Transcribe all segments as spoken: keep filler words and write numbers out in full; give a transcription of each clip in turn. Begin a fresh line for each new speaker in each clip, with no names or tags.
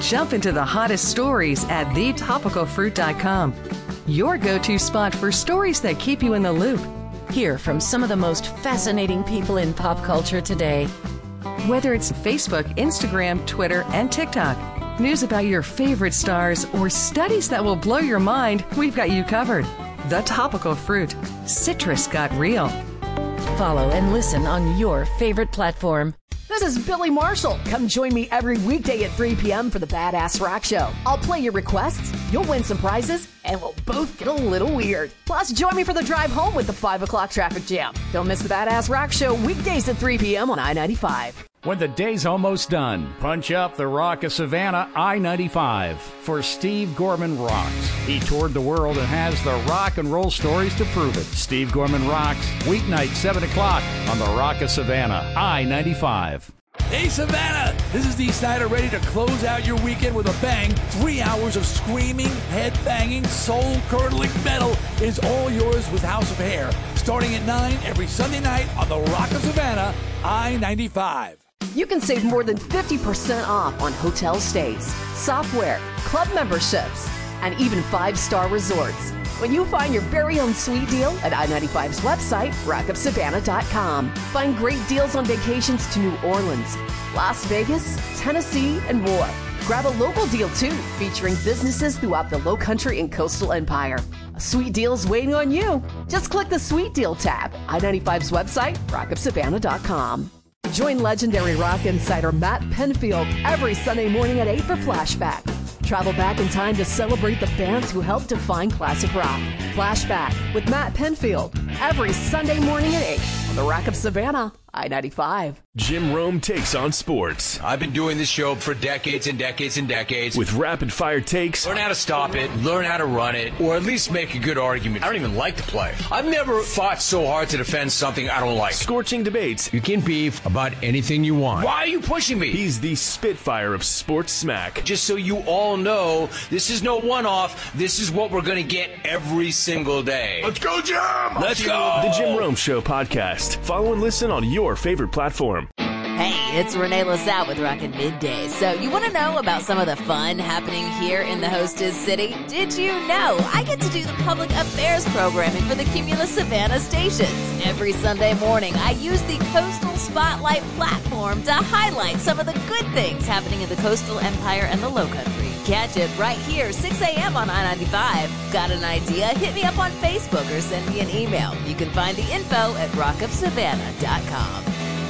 Jump into the hottest stories at the topical fruit dot com. Your go-to spot for stories that keep you in the loop. Hear from some of the most fascinating people in pop culture today. Whether it's Facebook, Instagram, Twitter, and TikTok, news about your favorite stars, or studies that will blow your mind, we've got you covered. The Topical Fruit. Citrus got real. Follow and listen on your favorite platform.
This is Billy Marshall. Come join me every weekday at three p.m. for the Badass Rock Show. I'll play your requests, you'll win some prizes, and we'll both get a little weird. Plus, join me for the drive home with the five o'clock traffic jam. Don't miss the Badass Rock Show weekdays at three p.m. on I ninety-five.
When the day's almost done, punch up the Rock of Savannah I ninety-five for Steve Gorman Rocks. He toured the world and has the rock and roll stories to prove it. Steve Gorman Rocks, weeknight seven o'clock on the Rock of Savannah I ninety-five.
Hey Savannah, this is Dee Snider ready to close out your weekend with a bang. Three hours of screaming, head-banging, soul-curdling metal is all yours with House of Hair. Starting at nine every Sunday night on the Rock of Savannah I ninety-five.
You can save more than fifty percent off on hotel stays, software, club memberships, and even five-star resorts when you find your very own sweet deal at I ninety-five's website, rock of savannah dot com. Find great deals on vacations to New Orleans, Las Vegas, Tennessee, and more. Grab a local deal, too, featuring businesses throughout the Lowcountry and Coastal Empire. A sweet deal is waiting on you. Just click the Sweet Deal tab, I ninety-five's website, rock of savannah dot com. Join legendary rock insider Matt Penfield every Sunday morning at eight for Flashback. Travel back in time to celebrate the bands who helped define classic rock. Flashback with Matt Penfield every Sunday morning at eight on the Rock of Savannah, I ninety-five.
Jim Rome takes on sports.
I've been doing this show for decades and decades and decades.
With rapid-fire takes.
Learn how to stop it, learn how to run it, or at least make a good argument. I don't even like to play. I've never fought so hard to defend something I don't like.
Scorching debates.
You can beef about anything you want. Why are you pushing me?
He's the Spitfire of sports smack.
Just so you all know, this is no one-off. This is what we're going to get every single day.
Let's go, Jim!
Let's go!
The Jim Rome Show podcast. Follow and listen on your favorite platform.
Hey, it's Renee LaSalle with Rockin' Midday. So you want to know about some of the fun happening here in the hostess city? Did you know I get to do the public affairs programming for the Cumulus Savannah stations? Every Sunday morning, I use the Coastal Spotlight platform to highlight some of the good things happening in the Coastal Empire and the Lowcountry. Catch it right here, six a.m. on I ninety-five. Got an idea? Hit me up on Facebook or send me an email. You can find the info at rock of savannah dot com.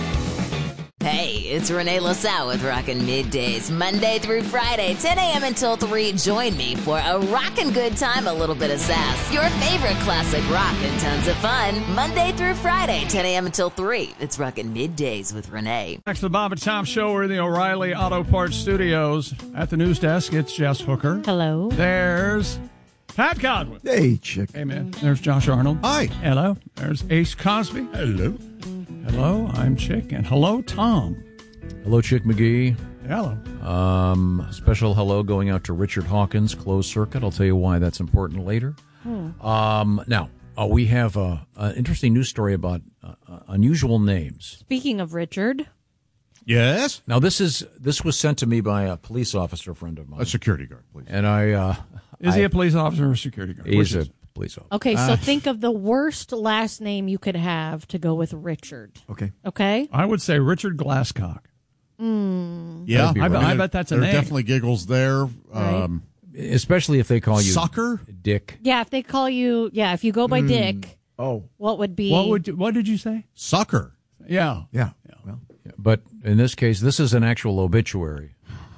Hey, it's Renee LaSalle with Rockin' Middays, Monday through Friday, ten a.m. until three. Join me for a rockin' good time, a little bit of sass, your favorite classic rock, and tons of fun. Monday through Friday, ten a.m. until three. It's Rockin' Middays with Renee.
Next to the Bob and Tom Show, we're in the O'Reilly Auto Parts Studios. At the news desk, it's Jess Hooker.
Hello.
There's Pat Godwin.
Hey, chick.
Hey, man. There's Josh Arnold.
Hi.
Hello. There's Ace Cosby.
Hello.
Hello, I'm Chick. And hello, Tom.
Hello, Chick McGee.
Hello.
Um, special hello going out to Richard Hawkins, Closed Circuit. I'll tell you why that's important later. Hmm. Um, now, uh, we have an interesting news story about uh, unusual names.
Speaking of Richard.
Yes?
Now, this is this was sent to me by a police officer friend of mine.
A security guard, please.
And I... Uh,
is
I,
he a police officer or a security guard?
He's a police officer.
Okay, so
Uh,
think of the worst last name you could have to go with Richard.
Okay.
Okay?
I would say Richard Glasscock.
Mm.
Yeah,
I,
right.
I bet that's a
there
name.
There are definitely giggles there.
Right.
Um,
Especially if they call you...
Sucker?
Dick.
Yeah, if they call you, yeah, if you go by mm. Dick,
oh,
what would be...
What would? What did you say?
Sucker.
Yeah.
Yeah. yeah. Well,
yeah. But in this case, this is an actual obituary.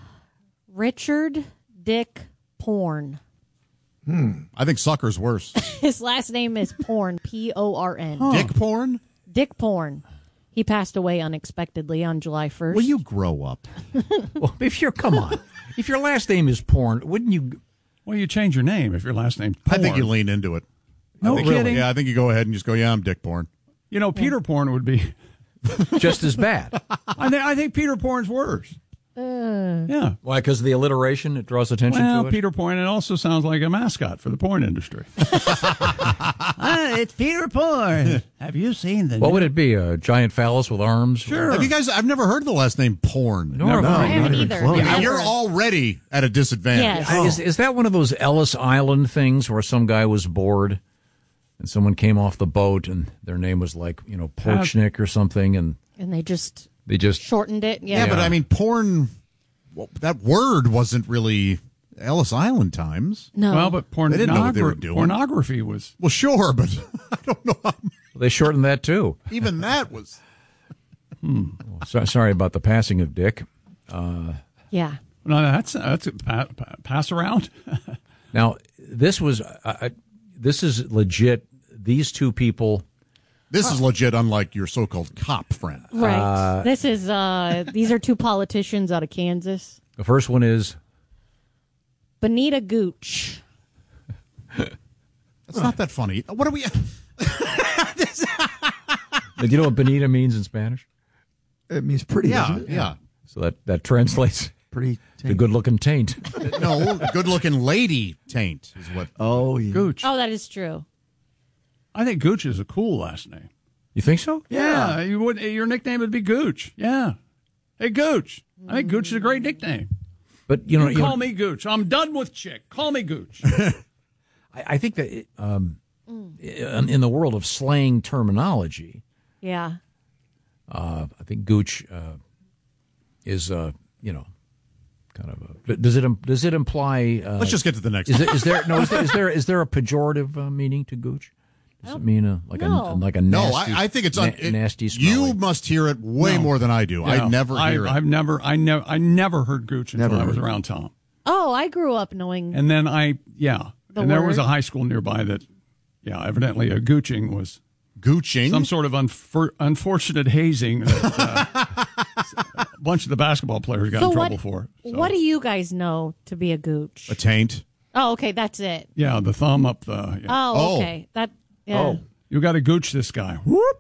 Richard Dick Porn.
Hmm. I think Sucker's worse.
His last name is Porn, P O R N.
Huh. Dick Porn?
Dick Porn. He passed away unexpectedly on July first.
Will you grow up?
Well, if you're, come on. If your last name is Porn, wouldn't you...
Well, you change your name if your last name's Porn.
I think you lean into it.
No
I
kidding?
Yeah, I think you go ahead and just go, yeah, I'm Dick Porn.
You know, Peter Porn would be...
just as bad.
I, th- I think Peter Porn's worse.
Uh,
Yeah.
Why? Because of the alliteration, it draws attention
Well,
to it.
Peter Porn, it also sounds like a mascot for the porn industry. Ah, it's Peter Porn. Have you seen the?
What
new-
would it be? A giant phallus with arms?
Sure.
Have you guys? I've never heard the last name Porn.
Nor have
Never.
I.
I haven't
not even
either.
close.
Yeah,
Never.
you're already at a disadvantage.
Yes.
Is, is that one of those Ellis Island things where some guy was bored and someone came off the boat and their name was like, you know, Porchnik or something, and
And they just
they just
shortened it. Yeah.
Yeah, but I mean, porn. Well, that word wasn't really Ellis Island times.
no.
Well, but
They didn't know what they were
pornogra-
doing.
pornography was.
Well, sure, but I don't know. How,
they shortened that too.
even that was.
So, sorry about the passing of Dick. Uh,
yeah.
No, that's that's a pa- pa- pass around.
now this was uh, uh, this is legit. These two people.
This is legit, unlike your so-called cop friend.
Right.
Uh,
this is uh these are two politicians out of Kansas.
The first one is
Bonita Gooch.
It's not that funny. What are we?
Do you know what bonita means in Spanish?
It means pretty.
Yeah,
doesn't it?
yeah.
So that, that translates
Pretty.
to good-looking taint.
No, good-looking lady taint is what.
Oh, yeah.
Gooch.
Oh, that is true.
I think Gooch is a cool last name.
You think so?
Yeah, you would. Your nickname would be Gooch. Yeah. Hey, Gooch. I think Gooch is a great nickname.
But you know,
You
you
call
know,
me Gooch. I'm done with chick. Call me Gooch.
I, I think that it, um, in, in the world of slang terminology,
Yeah.
uh, I think Gooch uh, is, uh, you know, kind of a. but Does it im- does it imply? Uh,
Let's just get to the next.
Is,
one.
it, is there no? Is there, is there is there a pejorative uh, meaning to Gooch? Does it mean a, like
No.
a like a
No,
nasty?
I, I think it's un,
na-
it-
nasty.
You
smelling?
must hear it way
No.
more than I do. I
Yeah.
never hear
I,
it.
I've never, I never, I never heard Gooch until
Never
I was
heard it.
around Tom.
Oh, I grew up knowing.
And then I, yeah,
The
and there was
word?
a high school nearby that, yeah, evidently a gooching was
Gooching.
some sort of unfor- unfortunate hazing that uh, a bunch of the basketball players got
so
in trouble
what,
for. So,
what do you guys know to be a gooch?
a taint.
Oh, okay, that's it.
Yeah, the thumb up the. Yeah.
Oh,
Oh.
okay. That. Yeah.
Oh,
You got to gooch this guy. Whoop.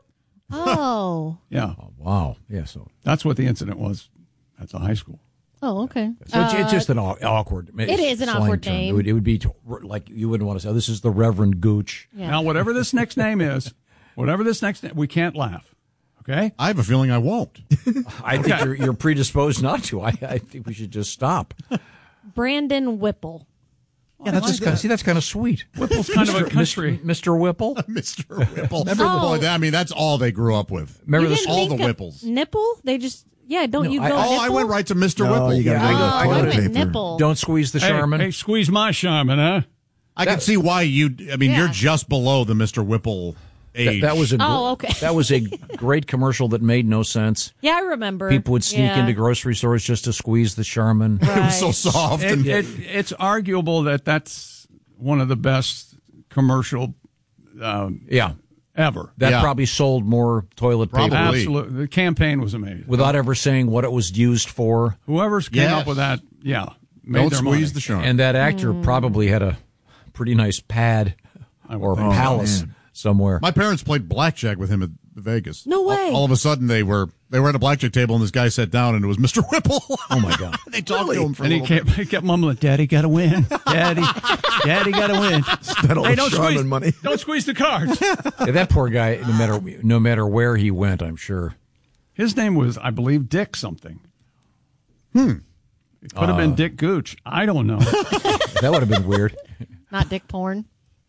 Oh.
Yeah,
oh, wow. Yeah. So,
that's what the incident was at the high school.
Oh, okay.
so it's, it's
Uh,
just an aw- awkward.
It is an
slang
awkward
term.
name.
It would, it would be to, like you wouldn't want to say, oh, "This is the Reverend Gooch."
yeah.
Now, whatever this next name is, whatever this next name, we can't laugh. Okay.
I have a feeling I won't.
I think you're, you're predisposed not to. I, I think we should just stop.
Brandon Whipple.
Yeah, that's just kind of, see, that's kind of sweet.
Whipple's kind of a country.
Mister Whipple.
Mister Whipple.
Oh.
Boy, that, I mean, that's all they grew up with.
Remember
You
the
didn't
all
think
the
of
Whipples.
Nipple? They just yeah. Don't
No,
you
I-
go?
oh,
Oh,
nipple?
I went right to Mister
No,
Whipple.
you gotta
Yeah, I
go
go- I
Oh,
go
I
to
went
paper.
nipple.
Don't squeeze the
Hey,
Charmin.
hey, squeeze my Charmin, huh?
I can see why you. I mean,
Yeah.
you're just below the Mister Whipple
That,
age.
that was a gr-
Oh, okay.
that was a great commercial that made no sense.
Yeah, I remember.
People would sneak
Yeah.
into grocery stores just to squeeze the Charmin.
It was so
Right.
soft.
It,
and
it, it's arguable that that's one of the best commercial um,
Yeah,
ever.
that
Yeah.
probably sold more toilet paper
Probably.
Absolutely, the campaign was amazing.
without ever saying what it was used for.
Whoever's came
Yes.
up with that, yeah, made
Don't
their
squeeze
money.
the Charmin.
And that actor
Mm.
probably had a pretty nice pad
I would
or
think.
palace
man.
somewhere.
My parents played blackjack with him at Vegas.
No
All-
way.
All, of a sudden, they were they were at a blackjack table, and this guy sat down, and it was Mister Whipple.
Oh my God!
They talked to him for
And
a
he
little
kept, he kept mumbling, "Daddy got to win, Daddy, Daddy got to win."
Spent all
Hey,
the
don't
Charmin
squeeze,
money.
don't squeeze the cards.
Yeah, that poor guy. No matter no matter where he went, I'm sure.
His name was, I believe, Dick something. Hmm. It could have been Dick Gooch. I don't know.
That would have been weird.
Not dick porn.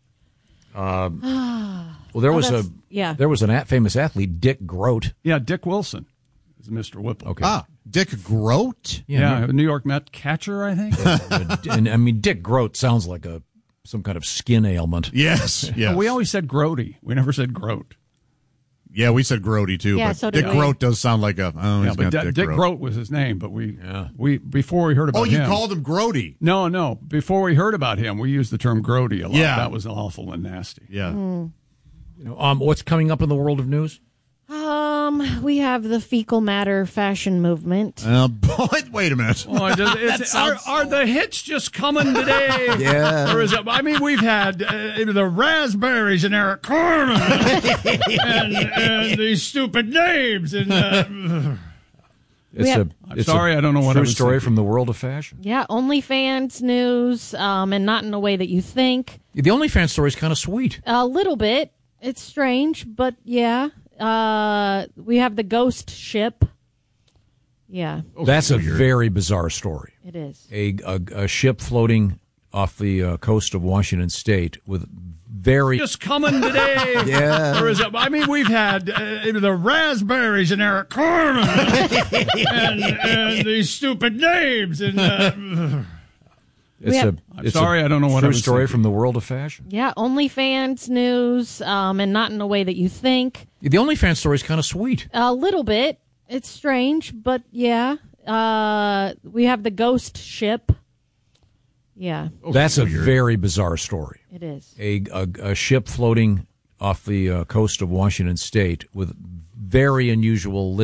Well, there
Oh,
was a
that's- yeah.
there was an at famous athlete, Dick Groat.
Yeah, Dick Wilson is Mister Whipple.
Okay.
Ah, Dick Groat.
Yeah, a New York Met catcher, I think.
and I mean, Dick Groat sounds like a some kind of skin ailment.
Yes, yes.
We always said Grody. We never said Groat.
yeah, we said Grody too.
Yeah,
but
so did
Dick
we.
Groat does sound like a. Oh,
Yeah,
he's
but
got
Dick,
Dick,
Dick
Groat.
Groat was his name. But we,
Yeah.
we before we heard about
Oh, you
him.
called him Grody.
No, no. Before we heard about him, we used the term Grody a lot.
Yeah.
That was awful and nasty.
Yeah.
You know, um, what's coming up in the world of news?
Um, we have the fecal matter fashion movement.
Uh, boy, wait a minute.
Oh, it does, it's, are, are the hits just coming today?
Yeah.
Or is it, I mean, we've had uh, the Raspberries and Eric Carmen and, and these stupid names. And uh,
It's
have,
a.
I'm
it's
sorry,
a
I don't know what
true
I was
story
thinking.
from the world of fashion.
Yeah, OnlyFans news, um, and not in a way that you think.
The OnlyFans story is kind of sweet.
A little bit. It's strange, but yeah. Uh, we have the ghost ship. Yeah.
That's a very bizarre story.
It is.
A, a, a ship floating off the uh, coast of Washington State with very
just coming today.
Yeah.
There is a, I mean, we've had uh, the raspberries and Eric Carmen and, and these stupid names. And uh,
it's
have,
a.
I'm
it's
sorry,
a
I don't know what
true
I was
story
thinking.
from the world of fashion.
Yeah, OnlyFans news, um, and not in a way that you think.
The OnlyFans story is kind of sweet.
A little bit. It's strange, but yeah. Uh, we have the ghost ship. Yeah.
That's a very bizarre story.
It is.
A, a, a ship floating off the uh, coast of Washington State with very unusual